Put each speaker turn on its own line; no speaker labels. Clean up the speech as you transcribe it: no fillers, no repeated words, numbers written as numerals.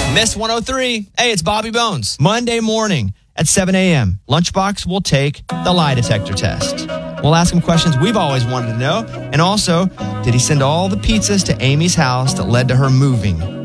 Miss 103. Hey, it's Bobby Bones. Monday morning at 7 a.m., Lunchbox will take the lie detector test. We'll ask him questions we've always wanted to know. And also, did he send all the pizzas to Amy's house that led to her moving